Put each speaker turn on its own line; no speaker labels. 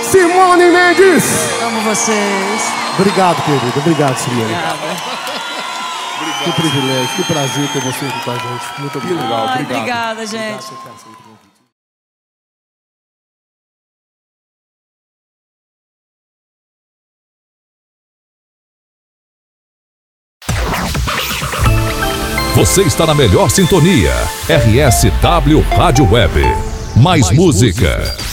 Simone Mendes.
Amo vocês.
Obrigado, querido. Obrigado, Simone.
Obrigada.
Que privilégio, que prazer ter você aqui com a gente. Muito obrigado.
Ai,
Obrigado.
obrigada, gente.
Você está na melhor sintonia. RSW Rádio Web. Mais música.